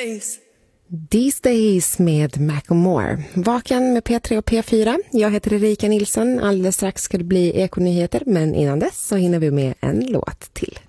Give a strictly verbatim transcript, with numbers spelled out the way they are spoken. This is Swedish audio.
days. These Days med Macklemore. Vaken med P tre och P fyra. Jag heter Erika Nilsson. Alldeles strax ska det bli Ekonyheter, men innan dess så hinner vi med en låt till.